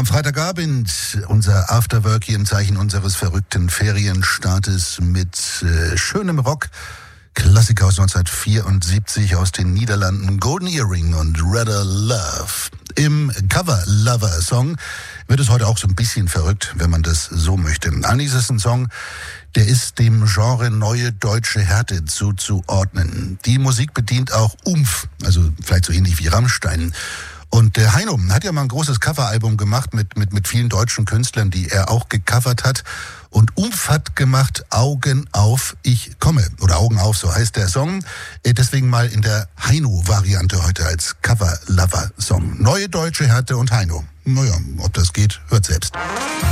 Am Freitagabend unser Afterwork hier im Zeichen unseres verrückten Ferienstartes mit schönem Rock. Klassiker aus 1974 aus den Niederlanden, Golden Earring und Rather Love. Im Cover-Lover-Song wird es heute auch so ein bisschen verrückt, wenn man das so möchte. Eigentlich ist es ein Song, der ist dem Genre neue deutsche Härte zuzuordnen. Die Musik bedient auch Umf, also vielleicht so ähnlich wie Rammstein. Und der Heino hat ja mal ein großes Coveralbum gemacht mit vielen deutschen Künstlern, die er auch gecovert hat. Und Umf hat gemacht Augen auf, ich komme. Oder Augen auf, so heißt der Song. Deswegen mal in der Heino-Variante heute als Cover-Lover-Song. Neue deutsche Härte und Heino. Naja, ob das geht, hört selbst.